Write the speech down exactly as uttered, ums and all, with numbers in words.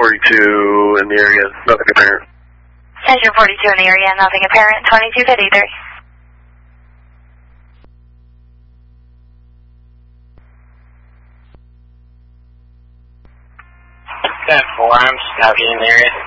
forty-two in the area, nothing apparent. Engine forty-two in the area, nothing apparent, twenty-two fifty-three. ten four, I'm Snuggie in the area.